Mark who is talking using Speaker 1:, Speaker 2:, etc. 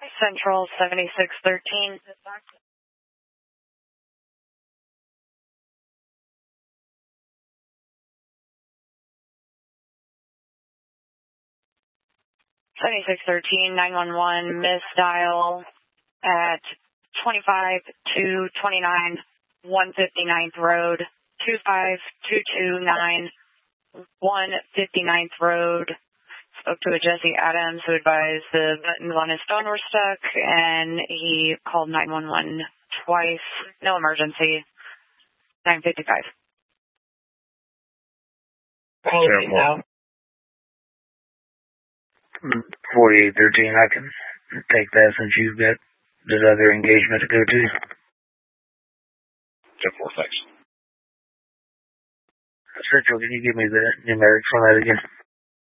Speaker 1: Central 7613. 7613, 911, misdial at 25-229 159th Road, 25229 159th Road. Spoke to a Jesse Adams who advised the buttons on his phone were stuck, and he called 911 twice. No emergency. 955.
Speaker 2: Quality now. 4813, I can take that since you've got this other engagement to go to.
Speaker 3: 10-4, thanks.
Speaker 2: Central, can you give me the numerics on that again?